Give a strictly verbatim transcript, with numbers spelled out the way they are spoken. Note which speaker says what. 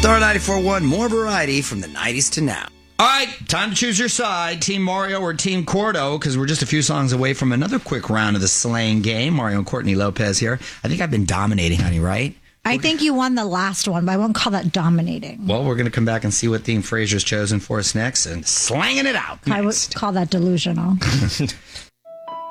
Speaker 1: Star ninety-four point one, more variety from the nineties to now. All right, time to choose your side, Team Mario or Team Cordo, because we're just a few songs away from another quick round of the slang game. Mario and Courtney Lopez here. I think I've been dominating, honey, right?
Speaker 2: I think you won the last one, but I won't call that dominating.
Speaker 1: Well, we're going to come back and see what theme Fraser's chosen for us next and slanging it out next.
Speaker 2: I would call that delusional.